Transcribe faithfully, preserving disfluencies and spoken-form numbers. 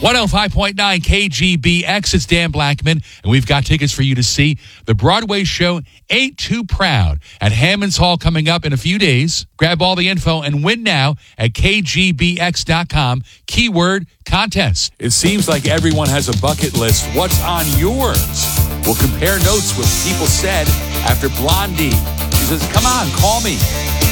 one oh five point nine K G B X, it's Dan Blackman, and we've got tickets for you to see the Broadway show Ain't Too Proud at Hammons Hall coming up in a few days. Grab all the info and win now at K G B X dot com. Keyword contest. It seems like everyone has a bucket list. What's on yours? We'll compare notes with people said after Blondie. She says, come on, call me.